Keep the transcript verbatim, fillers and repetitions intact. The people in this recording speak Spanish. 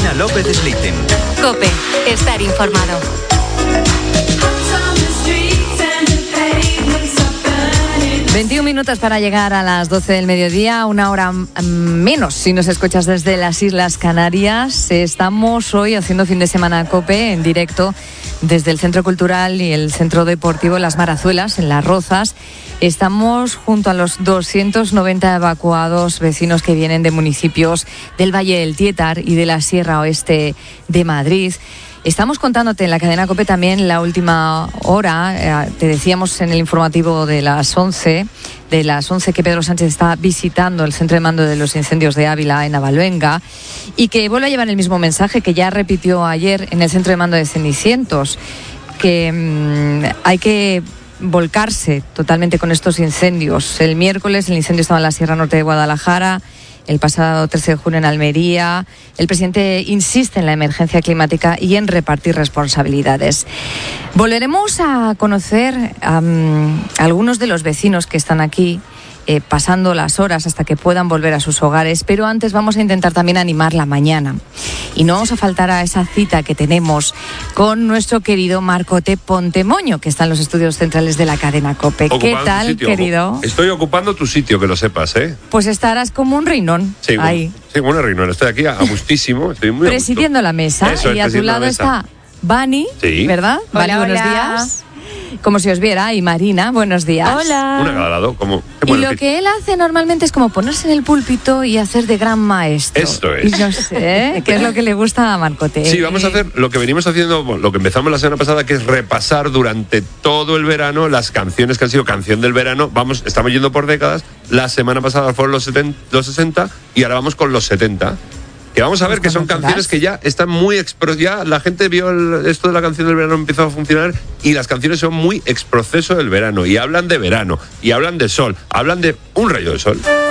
Marina López Slichting. COPE, estar informado. veintiún minutos para llegar a las doce del mediodía, una hora menos si nos escuchas desde las Islas Canarias. Estamos hoy haciendo fin de semana COPE en directo desde el Centro Cultural y el Centro Deportivo Las Marazuelas, en Las Rozas. Estamos junto a los doscientos noventa evacuados vecinos que vienen de municipios del Valle del Tietar y de la Sierra Oeste de Madrid. Estamos contándote en la cadena COPE también la última hora. Eh, te decíamos en el informativo de las once, de las once que Pedro Sánchez está visitando el centro de mando de los incendios de Ávila en Navaluenga y que vuelve a llevar el mismo mensaje que ya repitió ayer en el centro de mando de Cenicientos, que mmm, hay que volcarse totalmente con estos incendios. El miércoles el incendio estaba en la Sierra Norte de Guadalajara, el pasado trece de junio en Almería. El presidente insiste en la emergencia climática y en repartir responsabilidades. Volveremos a conocer um, algunos de los vecinos que están aquí eh, pasando las horas hasta que puedan volver a sus hogares, pero antes vamos a intentar también animar la mañana. Y no vamos a faltar a esa cita que tenemos con nuestro querido Marcote Pontemoño, que está en los estudios centrales de la cadena COPE. Ocupando ¿Qué tal, sitio, querido? Estoy ocupando tu sitio, que lo sepas, ¿eh? Pues estarás como un reinón sí, ahí. Sí, como un reinón. Estoy aquí a, a gustísimo. Estoy muy presidiendo la mesa. Eso, y a tu lado está Vani, sí. ¿verdad? Vani, hola, buenos hola. días. Como si os viera. Y Marina, buenos días. Hola. Un agradado. Como, Y bueno, lo que... que él hace normalmente es como ponerse en el púlpito y hacer de gran maestro. Esto es. Y no sé, ¿qué es lo que le gusta a Marcote? Sí, vamos a hacer lo que venimos haciendo, bueno, lo que empezamos la semana pasada, que es repasar durante todo el verano las canciones que han sido canción del verano. Vamos, estamos yendo por décadas. La semana pasada fueron los, setenta, los sesenta y ahora vamos con los setenta. Que vamos a ver que son canciones que ya están muy expro, ya la gente vio el, esto de la canción del verano empezó a funcionar y las canciones son muy ex proceso del verano y hablan de verano y hablan de sol, hablan de un rayo de sol.